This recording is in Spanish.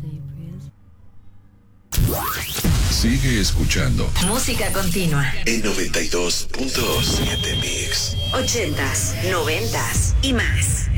Sigue escuchando Música Continua en 92.7 Mix. 80s, 90s y más.